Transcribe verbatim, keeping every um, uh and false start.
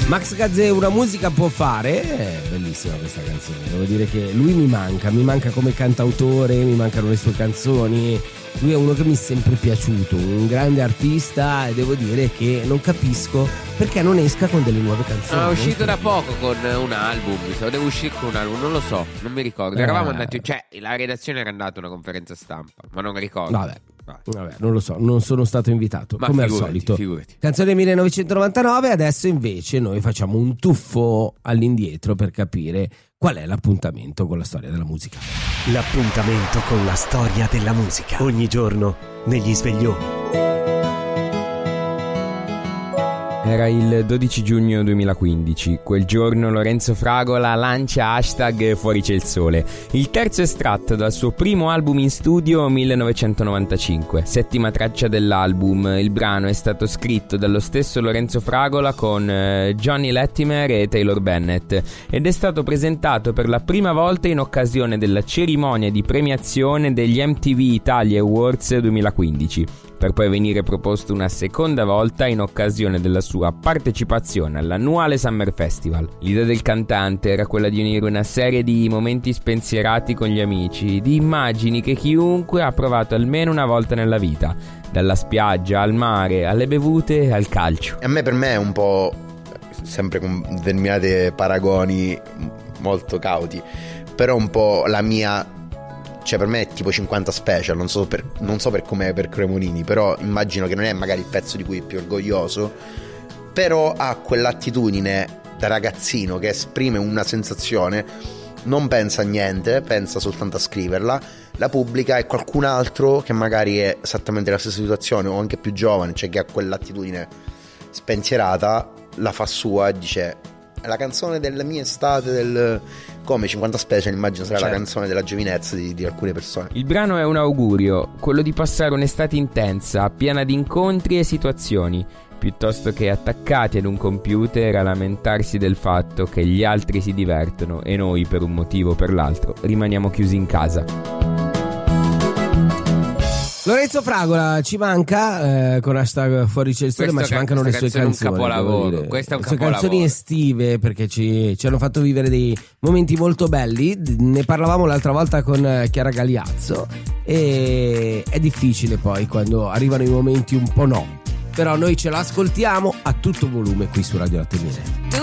Max Gazzè una musica può fare, è bellissima questa canzone, devo dire che lui mi manca, mi manca come cantautore, mi mancano le sue canzoni, lui è uno che mi è sempre piaciuto, un grande artista, e devo dire che non capisco perché non esca con delle nuove canzoni. No, è uscito da poco con un album, mi sa, devo uscire con un album, non lo so, non mi ricordo, eravamo Eh. andati, cioè la redazione era andata a una conferenza stampa, ma non ricordo. Vabbè. Vabbè, non lo so, non sono stato invitato, Ma come al figurati, solito. figurati. Canzone millenovecentonovantanove, adesso invece noi facciamo un tuffo all'indietro per capire qual è l'appuntamento con la storia della musica. L'appuntamento con la storia della musica. Ogni giorno negli sveglioni. Era il dodici giugno duemilaquindici. Quel giorno Lorenzo Fragola lancia hashtag Fuori c'è il sole, il terzo estratto dal suo primo album in studio millenovecentonovantacinque. Settima traccia dell'album, il brano è stato scritto dallo stesso Lorenzo Fragola con eh, Johnny Latimer e Taylor Bennett ed è stato presentato per la prima volta in occasione della cerimonia di premiazione degli M T V Italia Awards duemilaquindici, per poi venire proposto una seconda volta in occasione della sua partecipazione all'annuale Summer Festival. L'idea del cantante era quella di unire una serie di momenti spensierati con gli amici, di immagini che chiunque ha provato almeno una volta nella vita, dalla spiaggia al mare, alle bevute al calcio. A me, per me è un po', sempre con determinati paragoni molto cauti, però un po' la mia, cioè per me è tipo cinquanta Special, non so per, non so per com'è per Cremonini, però immagino che non è magari il pezzo di cui è più orgoglioso, però ha quell'attitudine da ragazzino che esprime una sensazione, non pensa a niente, pensa soltanto a scriverla, la pubblica, e qualcun altro che magari è esattamente la stessa situazione o anche più giovane, cioè che ha quell'attitudine spensierata, la fa sua e dice: è la canzone della mia estate, del... come cinquanta Special, immagino sarà, certo, la canzone della giovinezza di, di alcune persone. Il brano è un augurio, quello di passare un'estate intensa, piena di incontri e situazioni, piuttosto che attaccati ad un computer a lamentarsi del fatto che gli altri si divertono e noi, per un motivo o per l'altro, rimaniamo chiusi in casa. Lorenzo Fragola ci manca, eh, con hashtag Fuori c'è il sole, Questo ma ci ca- mancano le questa sue canzone è un canzoni. capolavoro, devo dire. questo è un le sue capolavoro. canzoni estive, perché ci, ci hanno fatto vivere dei momenti molto belli. Ne parlavamo l'altra volta con Chiara Gagliazzo, e è difficile poi quando arrivano i momenti un po' no, però noi ce l'ascoltiamo a tutto volume qui su Radio Latte Miele.